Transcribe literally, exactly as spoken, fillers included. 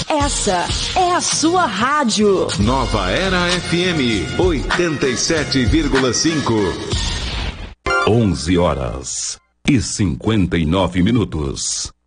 Essa é a sua rádio. Nova Era F M, oitenta e sete vírgula cinco. onze horas e cinquenta e nove minutos.